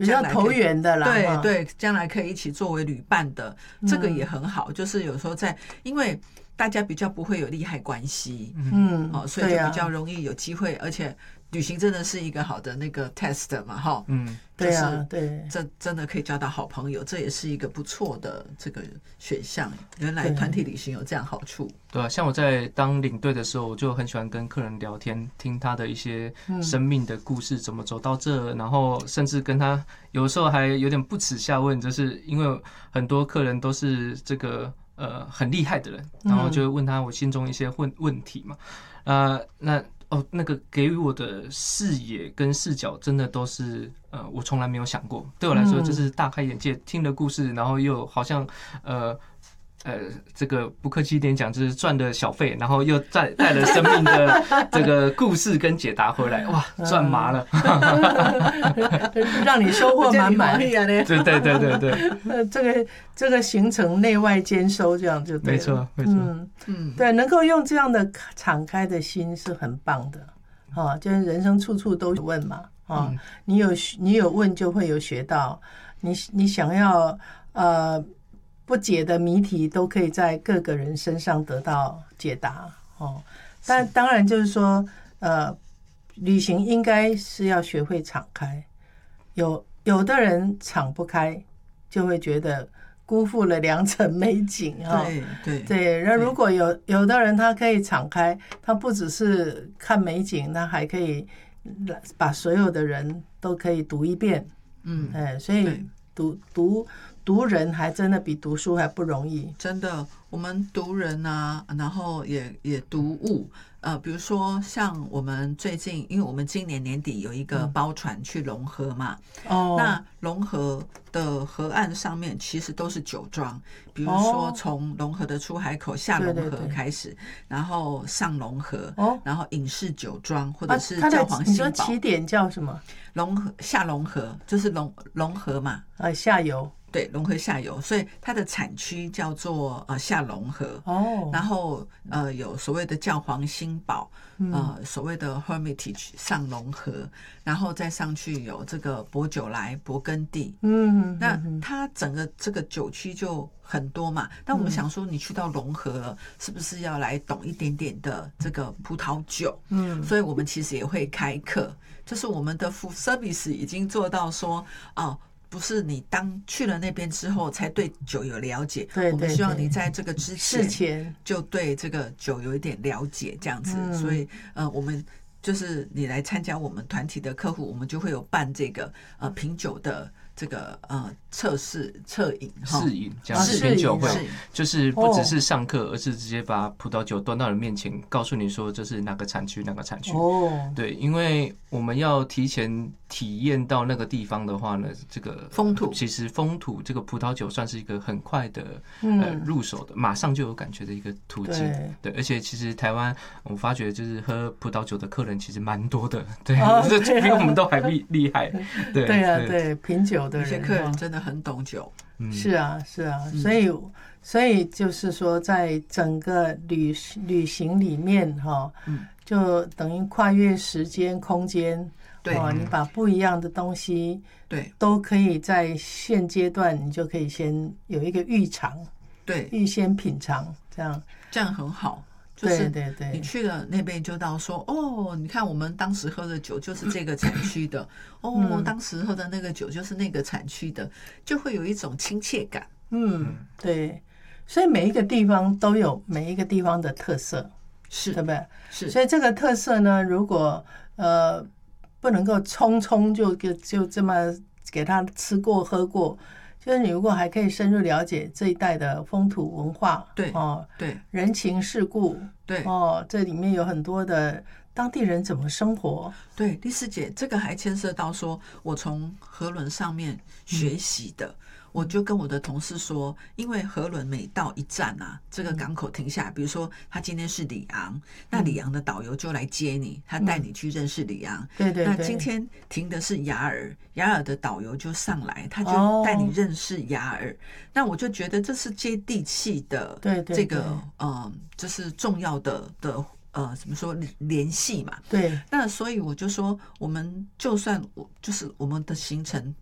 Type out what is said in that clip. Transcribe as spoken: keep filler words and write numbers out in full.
比较投缘的啦， 对对，将来可以一起作为旅伴的，这个也很好。嗯、就是有时候在，因为大家比较不会有利害关系，嗯，哦，所以就比较容易有机会，而且旅行真的是一个好的那个 test 嘛，哈， 嗯，对啊，对， 这真的可以交到好朋友，这也是一个不错的这个选项。原来团体旅行有这样好处， 对啊，像我在当领队的时候，我就很喜欢跟客人聊天，听他的一些生命的故事，怎么走到这，然后甚至跟他有时候还有点不耻下问，就是因为很多客人都是这个呃很厉害的人，然后就问他我心中一些问问题嘛，啊、呃，那。哦，那个给予我的视野跟视角，真的都是呃，我从来没有想过。对我来说，就是大开眼界，听了故事，然后又好像呃呃，这个不客气一点讲，就是赚了小费，然后又带带了生命的这个故事跟解答回来，哇，赚麻了， 让你收获满满。 对对对对对， 这个这个行程内外兼收，这样就对了。 没错没错， 嗯嗯，对，能够用这样的敞开的心是很棒的。啊，就是人生处处都有问嘛，啊，嗯、你有你有问就会有学到，你你想要呃不解的谜题都可以在各个人身上得到解答哦。但当然就是说，呃，旅行应该是要学会敞开，有有的人敞不开，就会觉得辜负了良辰美景啊！ 对对对，那如果有有的人他可以敞开，他不只是看美景，他还可以把所有的人都可以读一遍。嗯，哎，所以读读读人还真的比读书还不容易。 真的，我们读人啊，然后也也读物。呃，比如说像我们最近，因为我们今年年底有一个包船去龙河嘛，哦、嗯，那龙河的河岸上面其实都是酒庄，比如说从龙河的出海口下龙河开始，对对对，然后上龙河，哦、然后影视酒庄或者是教皇新堡。 你说起点叫什么？ 龙河下龙河就是龙龙河嘛， 呃，下游。 对，龙河下游，所以它的产区叫做呃下龙河。哦，然后呃有所谓的教皇新堡，呃所谓的 Hermitage 上龙河，然后再上去有这个薄酒莱、勃艮第。嗯，那它整个这个酒区就很多嘛。但我们想说，你去到龙河了，是不是要来懂一点点的这个葡萄酒？嗯，所以我们其实也会开课，就是我们的 full service 已经做到说哦。不是你当去了那边之后才对酒有了解， 对对对， 我们希望你在这个之前前就对这个酒有一点了解，这样子。嗯、所以呃，我们就是你来参加我们团体的客户，我们就会有办这个呃品酒的这个呃测试测饮试饮这样品酒会，就是不只是上课，而是直接把葡萄酒端到你面前，告诉你说这是哪个产区哪个产区。哦，对，因为我们要提前体验到那个地方的话呢，这个风土其实风土这个葡萄酒算是一个很快的、嗯、呃入手的，马上就有感觉的一个途径。对，对，而且其实台湾我发觉就是喝葡萄酒的客人其实蛮多的，对，哦、这比我们都还厉厉害。对对啊，对品酒的人， 有些客人真的很懂酒。 是啊，是啊，所以所以就是说，在整个旅旅行里面哈，就等于跨越时间空间。对，哦，你把不一样的东西，对，都可以在现阶段，你就可以先有一个预尝，对，预先品尝，这样这样很好。就是你去了那边就到说哦，你看我们当时喝的酒就是这个产区的，哦，嗯、当时喝的那个酒就是那个产区的，就会有一种亲切感。 嗯，对，所以每一个地方都有每一个地方的特色， 是， 对不对？ 是， 所以这个特色呢，如果呃不能够匆匆就就这么给他吃过喝过。就是你如果还可以深入了解这一带的风土文化， 对哦， 对， 人情世故， 对哦，这里面有很多的当地人怎么生活。 对，丽丝姐，这个还牵涉到说我从河轮上面学习的。嗯，我就跟我的同事说，因为河轮每到一站啊，这个港口停下来，比如说他今天是里昂，那里昂的导游就来接你，他带你去认识里昂。 对对对。 那今天停的是雅尔，雅尔的导游就上来，他就带你认识雅尔。那我就觉得这是接地气的， 对对， 这个呃，就是重要的的。呃，怎么说联系嘛？ 对。 那所以我就说，我们就算我就是我们的行程